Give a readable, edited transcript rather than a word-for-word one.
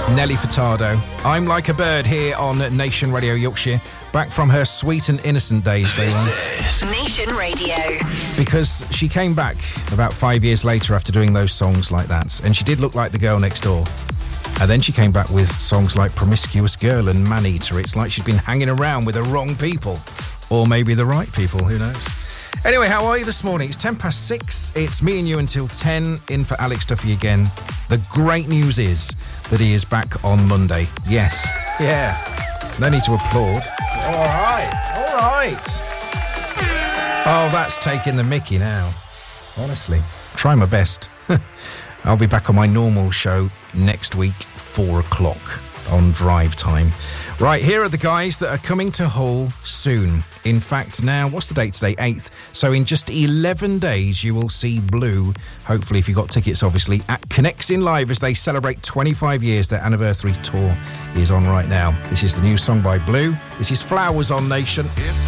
Nelly Furtado. I'm Like a Bird here on Nation Radio Yorkshire. Back from her sweet and innocent days, they were. Nation Radio. Because she came back about 5 years later after doing those songs like that, and she did look like the girl next door. And then she came back with songs like Promiscuous Girl and Man-Eater. It's like she'd been hanging around with the wrong people. Or maybe the right people, who knows? Anyway, how are you this morning? It's 6:10. It's me and you until 10, in for Alex Duffy again. The great news is that he is back on Monday. Yes. Yeah. No need to applaud. All right. Oh, that's taking the mickey now. Honestly. Try my best. I'll be back on my normal show next week, 4 o'clock on Drive Time. Right, here are the guys that are coming to Hull soon. In fact, now, what's the date today? 8th. So in just 11 days, you will see Blue, hopefully if you got tickets, obviously, at Connects in Live as they celebrate 25 years. Their anniversary tour is on right now. This is the new song by Blue. This is Flowers on Nation.